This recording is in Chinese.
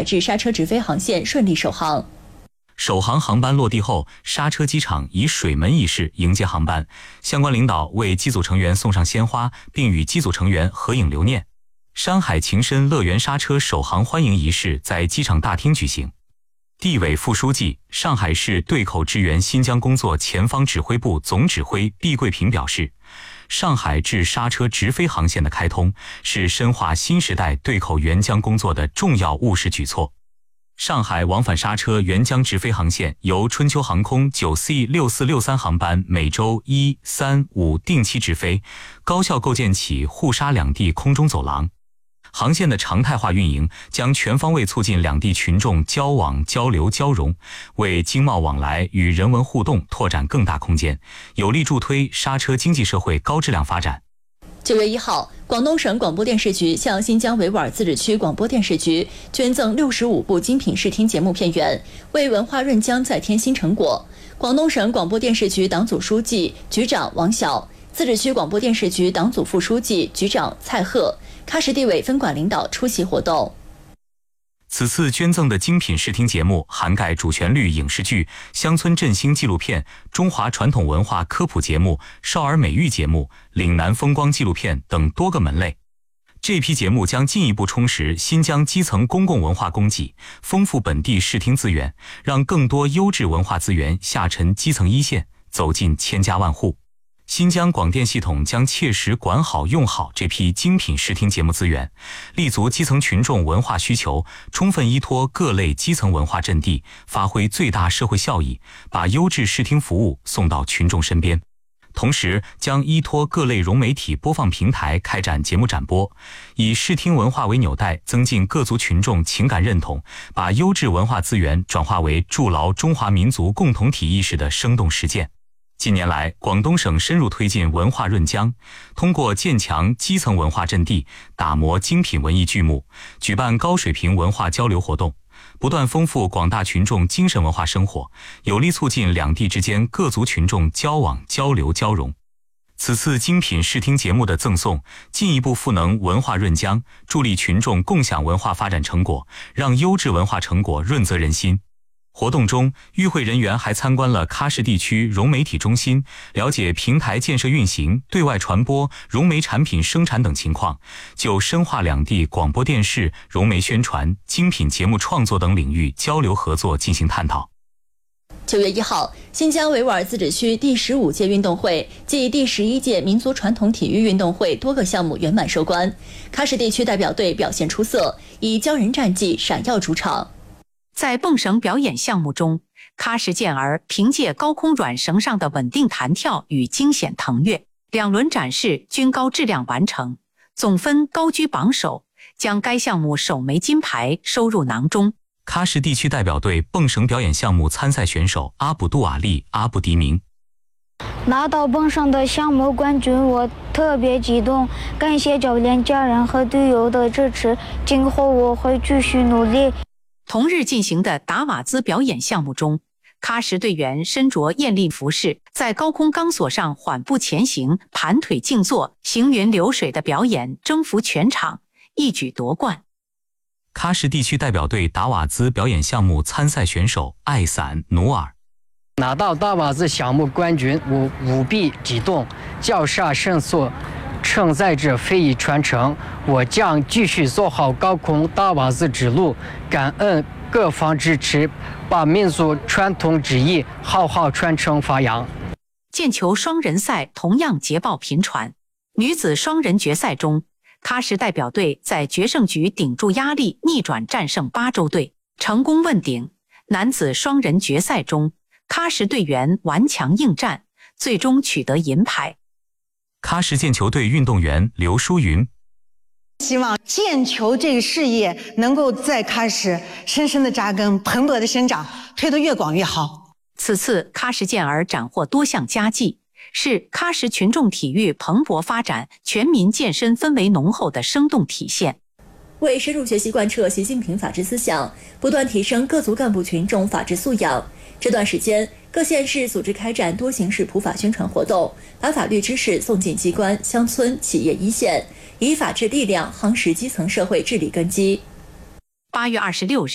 至刹车直飞航线顺利首航。 首航航班落地后，刹车机场以水门仪式迎接航班，相关领导为机组成员送上鲜花，并与机组成员合影留念。山海情深乐园刹车首航欢迎仪式在机场大厅举行。地委副书记、上海市对口支援新疆工作前方指挥部总指挥毕桂平表示，上海至刹车直飞航线的开通是深化新时代对口援疆工作的重要务实举措。上海往返刹车援疆直飞航线由春秋航空 9C6463 航班每周1、3、5定期直飞，高效构建起沪沙两地空中走廊。航线的常态化运营将全方位促进两地群众交往、交流、交融，为经贸往来与人文互动拓展更大空间，有力助推刹车经济社会高质量发展。 9月1号，广东省广播电视局向新疆维吾尔自治区广播电视局捐赠65部精品视听节目片源，为文化润疆再添新成果。广东省广播电视局党组书记、局长王晓，自治区广播电视局党组副书记、局长蔡贺，喀什地委分管领导出席活动。 此次捐赠的精品视听节目涵盖主旋律影视剧、乡村振兴纪录片、中华传统文化科普节目、少儿美育节目、岭南风光纪录片等多个门类。这批节目将进一步充实新疆基层公共文化供给，丰富本地视听资源，让更多优质文化资源下沉基层一线，走进千家万户。新疆广电系统将切实管好用好这批精品视听节目资源，立足基层群众文化需求，充分依托各类基层文化阵地，发挥最大社会效益，把优质视听服务送到群众身边。同时将依托各类融媒体播放平台开展节目展播，以视听文化为纽带，增进各族群众情感认同，把优质文化资源转化为筑牢中华民族共同体意识的生动实践。近年来，广东省深入推进文化润疆，通过建强基层文化阵地，打磨精品文艺剧目，举办高水平文化交流活动，不断丰富广大群众精神文化生活，有力促进两地之间各族群众交往、交流、交融。此次精品视听节目的赠送，进一步赋能文化润疆，助力群众共享文化发展成果，让优质文化成果润泽人心。活动中，与会人员还参观了喀什地区融媒体中心，了解平台建设运行、对外传播、融媒产品生产等情况，就深化两地广播电视、融媒宣传、精品节目创作等领域交流合作进行探讨。 9月1号，新疆维吾尔自治区第15届运动会暨第11届民族传统体育运动会多个项目圆满收官，喀什地区代表队表现出色，以骄人战绩闪耀主场。 在蹦绳表演项目中，喀什健儿凭借高空软绳上的稳定弹跳与惊险腾跃，两轮展示均高质量完成，总分高居榜首，将该项目首枚金牌收入囊中。 喀什地区代表队蹦绳表演项目参赛选手阿卜杜瓦利·阿卜迪明。 拿到蹦绳的项目冠军，我特别激动，感谢教练、家人和队友的支持，今后我会继续努力。 同日进行的达瓦兹表演项目中，喀什队员身着艳丽服饰，在高空钢索上缓步前行，盘腿静坐，行云流水的表演征服全场，一举夺冠。 喀什地区代表队达瓦兹表演项目参赛选手艾散·努尔。 拿到达瓦兹项目冠军，我无比激动，脚下神速，承载着非遗传承，我将继续走好高空达瓦兹之路，感恩各方支持，把民族传统技艺好好传承发扬。 毽球双人赛同样捷报频传，女子双人决赛中，喀什代表队在决胜局顶住压力，逆转战胜巴州队，成功问鼎。男子双人决赛中，喀什队员顽强应战，最终取得银牌。 喀什毽球队运动员刘淑云。 希望毽球这个事业能够在喀什深深的扎根，蓬勃的生长，推得越广越好。 此次喀什健儿斩获多项佳绩，是喀什群众体育蓬勃发展、全民健身氛围浓厚的生动体现。 为深入学习贯彻习近平法治思想，不断提升各族干部群众法治素养，这段时间，各县市组织开展多形式普法宣传活动，把法律知识送进机关、乡村、企业一线，以法治力量夯实基层社会治理根基。 8月26日，